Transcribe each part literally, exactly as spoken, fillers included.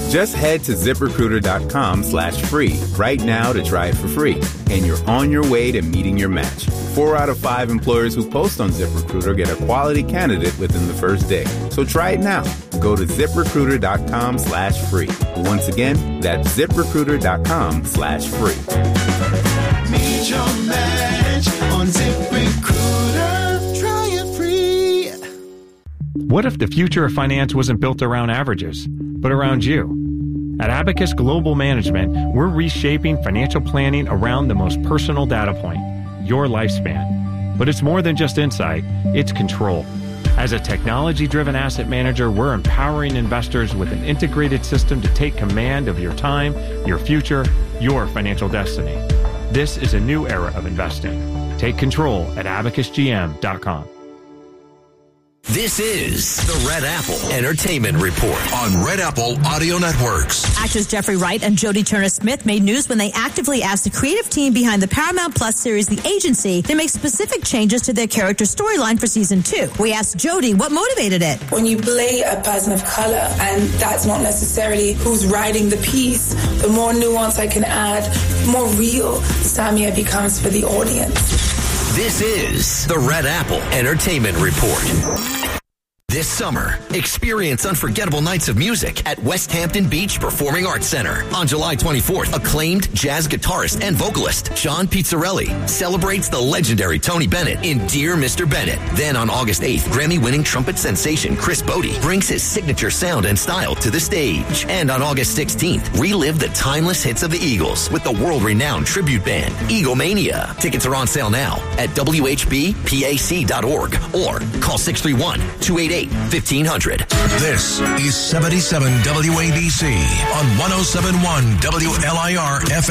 Just head to ZipRecruiter.com slash free right now to try it for free. And you're on your way to meeting your match. Four out of five employers who post on ZipRecruiter get a quality candidate within the first day. So try it now. Go to ZipRecruiter.com slash free. Once again, that's ZipRecruiter.com slash free. Meet your match on ZipRecruiter. Try it free. What if the future of finance wasn't built around averages, but around you? At Abacus Global Management, we're reshaping financial planning around the most personal data point, your lifespan. But it's more than just insight, it's control. As a technology-driven asset manager, we're empowering investors with an integrated system to take command of your time, your future, your financial destiny. This is a new era of investing. Take control at abacus g m dot com. This is the Red Apple Entertainment Report on Red Apple Audio Networks. Actors Jeffrey Wright and Jodie Turner-Smith made news when they actively asked the creative team behind the Paramount Plus series The Agency to make specific changes to their character storyline for season two. We asked Jodie what motivated it. When you play a person of color, and that's not necessarily who's writing the piece, the more nuance I can add, the more real Samia becomes for the audience. This is the Red Apple Entertainment Report. This summer, experience unforgettable nights of music at West Hampton Beach Performing Arts Center. On July twenty-fourth, acclaimed jazz guitarist and vocalist Sean Pizzarelli celebrates the legendary Tony Bennett in Dear Mister Bennett. Then on August eighth, Grammy-winning trumpet sensation Chris Bodie brings his signature sound and style to the stage. And on August sixteenth, relive the timeless hits of the Eagles with the world-renowned tribute band Eaglemania. Tickets are on sale now at w h b p a c dot org or call six three one, two eight eight, fifteen hundred. This is seventy-seven W A B C on one oh seven point one W L I R F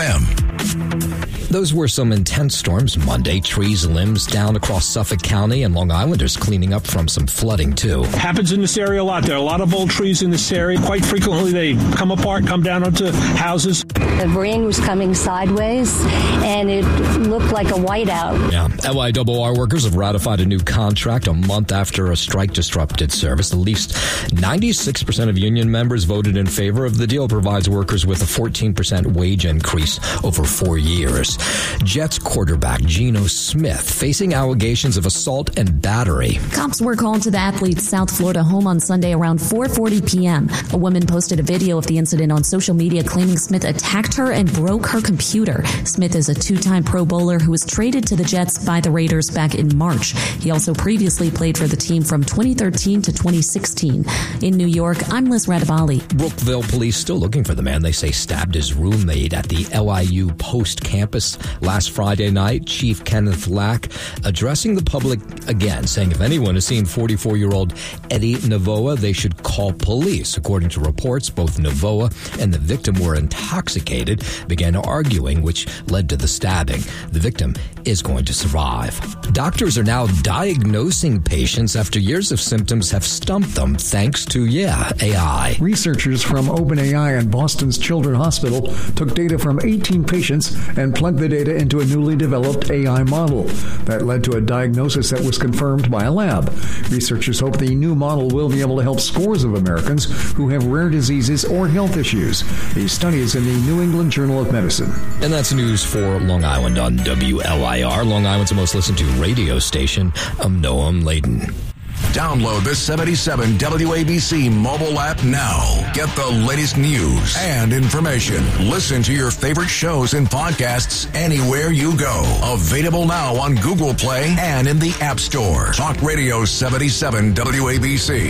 M. Those were some intense storms Monday. Trees, limbs down across Suffolk County, and Long Islanders cleaning up from some flooding, too. Happens in this area a lot. There are a lot of old trees in this area. Quite frequently, they come apart, come down onto houses. The rain was coming sideways, and it looked like a whiteout. Yeah. L I R R workers have ratified a new contract a month after a strike disrupted service. At least ninety-six percent of union members voted in favor of the deal. Provides workers with a fourteen percent wage increase over four years. Jets quarterback Geno Smith facing allegations of assault and battery. Cops were called to the athlete's South Florida home on Sunday around four forty p.m. A woman posted a video of the incident on social media claiming Smith attacked her and broke her computer. Smith is a two-time Pro Bowler who was traded to the Jets by the Raiders back in March. He also previously played for the team from twenty thirteen to twenty sixteen. In New York, I'm Liz Radavali. Brookville police still looking for the man they say stabbed his roommate at the L I U Post campus last Friday night. Chief Kenneth Lack addressing the public again, saying if anyone has seen forty-four-year-old Eddie Navoa, they should call police. According to reports, both Navoa and the victim were intoxicated, began arguing, which led to the stabbing. The victim is going to survive. Doctors are now diagnosing patients after years of symptoms have stumped them thanks to, yeah, A I. Researchers from OpenAI and Boston's Children's Hospital took data from eighteen patients and plugged the data into a newly developed A I model. That led to a diagnosis that was confirmed by a lab. Researchers hope the new model will be able to help scores of Americans who have rare diseases or health issues. The study is in the New England Journal of Medicine. And that's news for Long Island on W L I R, Long Island's most listened to radio station. I'm Noam Layden. Download the seventy-seven W A B C mobile app now. Get the latest news and information. Listen to your favorite shows and podcasts anywhere you go. Available now on Google Play and in the App Store. Talk Radio seventy-seven W A B C.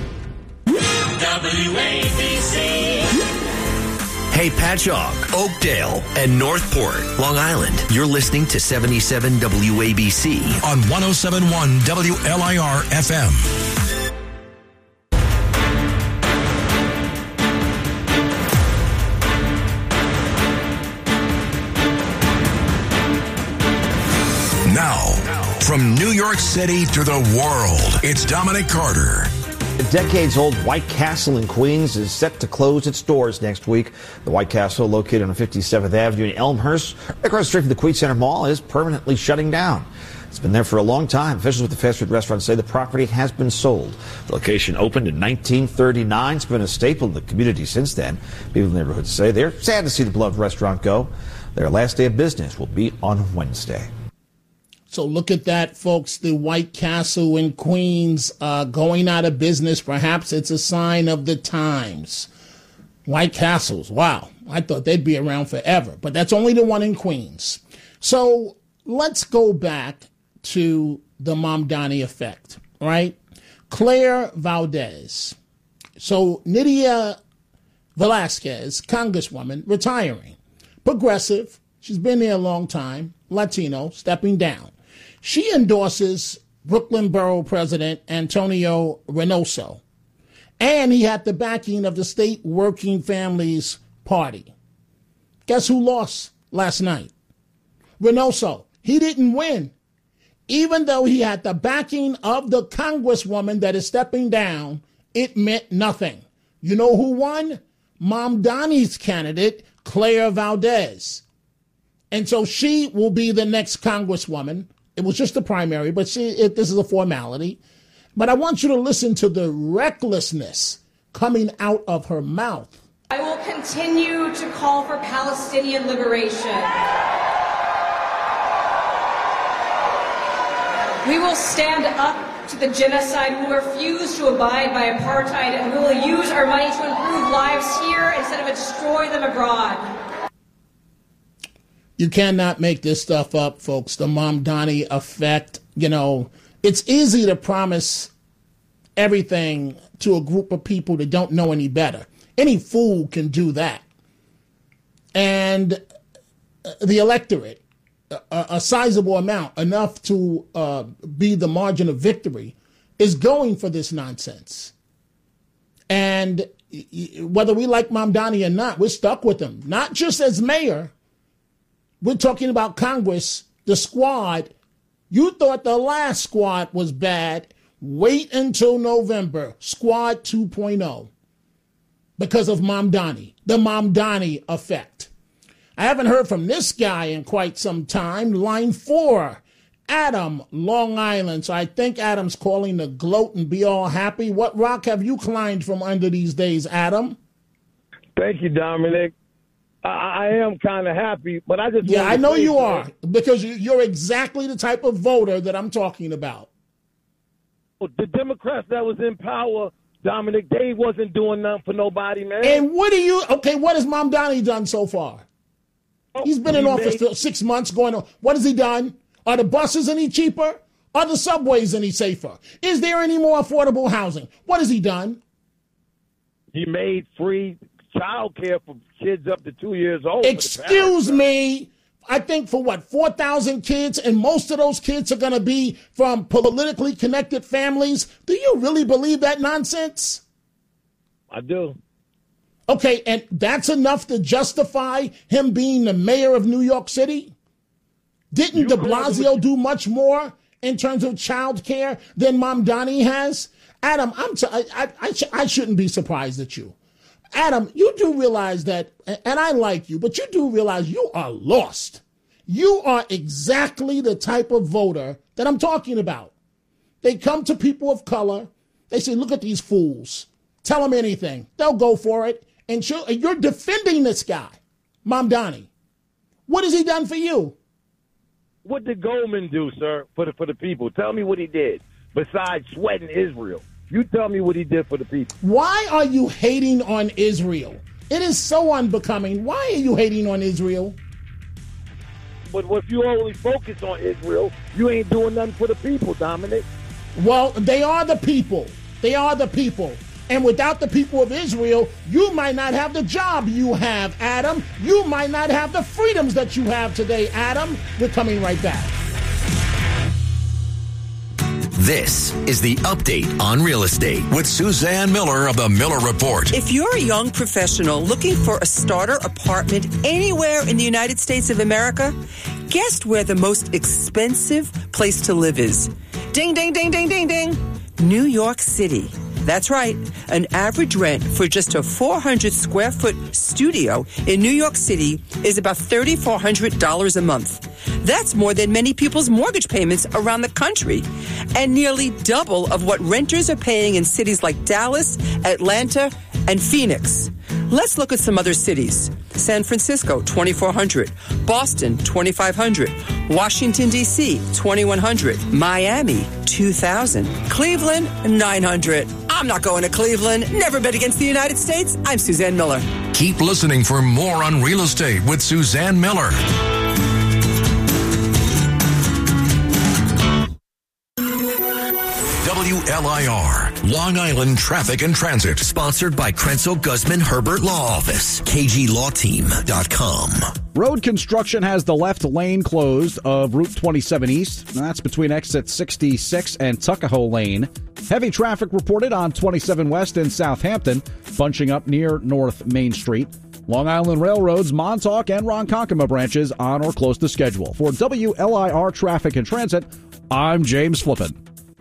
W A B C. Hey, Patchogue, Oakdale, and Northport, Long Island. You're listening to seventy-seven W A B C on one oh seven point one W L I R F M. Now, from New York City to the world, it's Dominic Carter. decades-old White Castle in Queens is set to close its doors next week. The White Castle, located on fifty-seventh Avenue in Elmhurst, across the street from the Queens Center Mall, is permanently shutting down. It's been there for a long time. Officials with the fast food restaurant say the property has been sold. The location opened in nineteen thirty-nine. It's been a staple in the community since then. People in the neighborhood say they're sad to see the beloved restaurant go. Their last day of business will be on Wednesday. So look at that, folks. The White Castle in Queens uh, going out of business. Perhaps it's a sign of the times. White Castles, wow. I thought they'd be around forever. But that's only the one in Queens. So let's go back to the Mamdani effect, right? Claire Valdez. So Nydia Velasquez, congresswoman, retiring. Progressive. She's been there a long time. Latino, stepping down. She endorses Brooklyn Borough President Antonio Reynoso. And he had the backing of the State Working Families Party. Guess who lost last night? Reynoso. He didn't win. Even though he had the backing of the congresswoman that is stepping down, it meant nothing. You know who won? Mamdani's candidate, Claire Valdez. And so she will be the next congresswoman. It was just a primary, but she, it, this is a formality. But I want you to listen to the recklessness coming out of her mouth. I will continue to call for Palestinian liberation. We will stand up to the genocide. We will refuse to abide by apartheid, and we will use our money to improve lives here instead of destroy them abroad. You cannot make this stuff up, folks. The Mamdani effect. You know, it's easy to promise everything to a group of people that don't know any better. Any fool can do that. And the electorate, a, a sizable amount, enough to uh, be the margin of victory, is going for this nonsense. And whether we like Mamdani or not, we're stuck with him. Not just as mayor. We're talking about Congress, the squad. You thought the last squad was bad. Wait until November. Squad two point oh. Because of Mamdani. The Mamdani effect. I haven't heard from this guy in quite some time. Line four. Adam, Long Island. So I think Adam's calling to gloat and be all happy. What rock have you climbed from under these days, Adam? Thank you, Dominic. I am kind of happy, but I just... Yeah, I know you are, because you're exactly the type of voter that I'm talking about. The Democrats that was in power, Dominic, they wasn't doing nothing for nobody, man. And what do you... Okay, what has Mamdani done so far? He's been in office for six months going on. What has he done? Are the buses any cheaper? Are the subways any safer? Is there any more affordable housing? What has he done? He made free child care for kids up to two years old. Excuse me. I think for what, four thousand kids, and most of those kids are going to be from politically connected families. Do you really believe that nonsense? I do. Okay, and that's enough to justify him being the mayor of New York City? Didn't you de Blasio do much more in terms of child care than Mamdani has? Adam, I'm t- I, I, I, sh- I shouldn't be surprised at you. Adam, you do realize that, and I like you, but you do realize you are lost. You are exactly the type of voter that I'm talking about. They come to people of color. They say, look at these fools. Tell them anything. They'll go for it. And you're defending this guy, Mamdani. What has he done for you? What did Goldman do, sir, for the, for the people? Tell me what he did besides sweating Israel. You tell me what he did for the people. Why are you hating on Israel? It is so unbecoming. Why are you hating on Israel? But if you only focus on Israel, you ain't doing nothing for the people, Dominic. Well, they are the people. They are the people. And without the people of Israel, you might not have the job you have, Adam. You might not have the freedoms that you have today, Adam. We're coming right back. This is the Update on Real Estate with Suzanne Miller of the Miller Report. If you're a young professional looking for a starter apartment anywhere in the United States of America, guess where the most expensive place to live is? Ding, ding, ding, ding, ding, ding. New York City. That's right. An average rent for just a four hundred square foot studio in New York City is about three thousand four hundred dollars a month. That's more than many people's mortgage payments around the country, and nearly double of what renters are paying in cities like Dallas, Atlanta, and Phoenix. Let's look at some other cities. San Francisco, twenty-four hundred dollars. Boston, twenty-five hundred dollars. Washington, D C, twenty-one hundred dollars. Miami, two thousand dollars. Cleveland, nine hundred dollars. I'm not going to Cleveland. Never bet against the United States. I'm Suzanne Miller. Keep listening for more on real estate with Suzanne Miller. W L I R, Long Island Traffic and Transit. Sponsored by Krenzel Guzman Herbert Law Office, K G Law Team dot com. Road construction has the left lane closed of Route twenty-seven East. That's between exit sixty-six and Tuckahoe Lane. Heavy traffic reported on twenty-seven West in Southampton, bunching up near North Main Street. Long Island Railroad's Montauk and Ronkonkoma branches on or close to schedule. For W L I R Traffic and Transit, I'm James Flippin.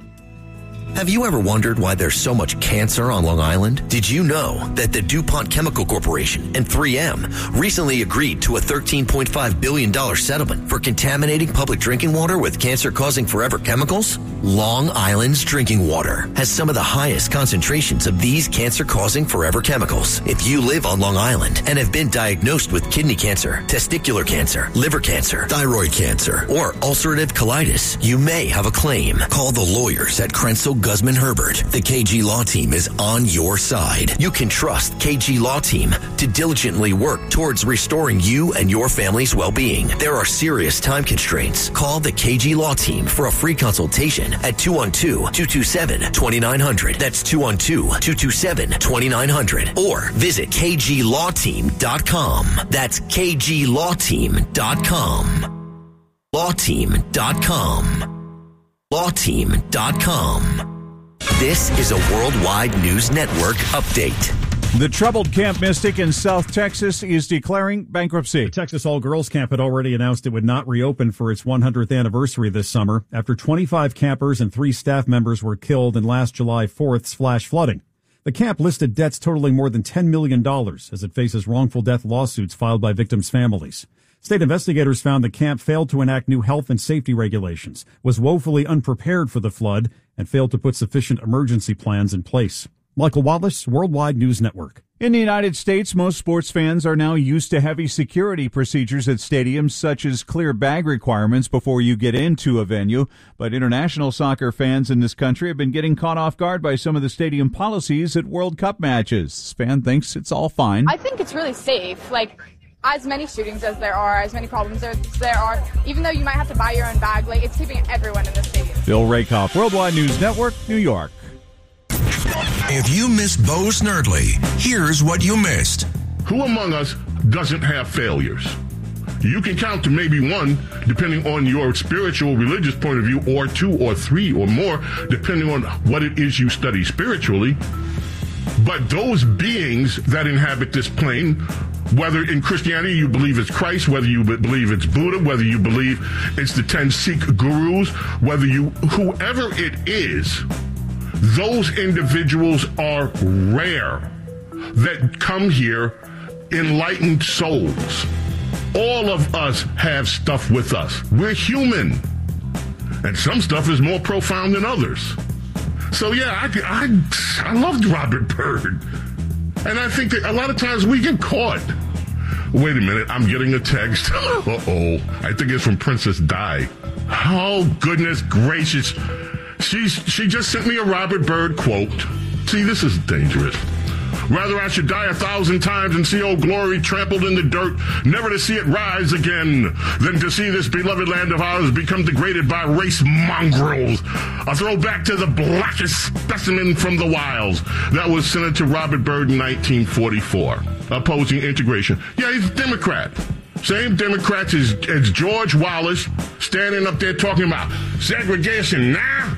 Have you ever wondered why there's so much cancer on Long Island? Did you know that the DuPont Chemical Corporation and three M recently agreed to a thirteen point five billion dollars settlement for contaminating public drinking water with cancer-causing forever chemicals? Long Island's drinking water has some of the highest concentrations of these cancer-causing forever chemicals. If you live on Long Island and have been diagnosed with kidney cancer, testicular cancer, liver cancer, thyroid cancer, or ulcerative colitis, you may have a claim. Call the lawyers at Krenzel Guzman Herbert. The K G Law Team is on your side. You can trust K G Law Team to diligently work towards restoring you and your family's well-being. There are serious time constraints. Call the K G Law Team for a free consultation at two one two, two two seven, two nine zero zero. That's two one two, two two seven, two nine zero zero. Or visit K G Law Team dot com. That's K G Law Team dot com. Law Team dot com. Law Team dot com. This is a Worldwide News Network update. The troubled Camp Mystic in South Texas is declaring bankruptcy. The Texas All-Girls Camp had already announced it would not reopen for its one hundredth anniversary this summer after twenty-five campers and three staff members were killed in last July fourth's flash flooding. The camp listed debts totaling more than ten million dollars as it faces wrongful death lawsuits filed by victims' families. State investigators found the camp failed to enact new health and safety regulations, was woefully unprepared for the flood, and failed to put sufficient emergency plans in place. Michael Wallace, Worldwide News Network. In the United States, most sports fans are now used to heavy security procedures at stadiums, such as clear bag requirements before you get into a venue. But international soccer fans in this country have been getting caught off guard by some of the stadium policies at World Cup matches. This fan thinks it's all fine. I think it's really safe. Like, as many shootings as there are, as many problems as there are, even though you might have to buy your own bag, like, it's keeping everyone in the stadium. Bill Rakoff, Worldwide News Network, New York. If you missed Bo Snerdley, here's what you missed. Who among us doesn't have failures? You can count to maybe one, depending on your spiritual, religious point of view, or two or three or more, depending on what it is you study spiritually. But those beings that inhabit this plane, whether in Christianity you believe it's Christ, whether you believe it's Buddha, whether you believe it's the ten Sikh gurus, whether you, whoever it is, those individuals are rare that come here enlightened souls. All of us have stuff with us. We're human. And some stuff is more profound than others. So yeah, I, I, I loved Robert Byrd. And I think that a lot of times we get caught. Wait a minute, I'm getting a text. Uh-oh. I think it's from Princess Di. Oh, goodness gracious. She's, she just sent me a Robert Byrd quote. See, this is dangerous. Rather I should die a thousand times and see Old Glory trampled in the dirt, never to see it rise again, than to see this beloved land of ours become degraded by race mongrels. A throwback to the blackest specimen from the wilds. That was Senator Robert Byrd in nineteen forty-four, opposing integration. Yeah, he's a Democrat. Same Democrats as, as George Wallace standing up there talking about segregation now.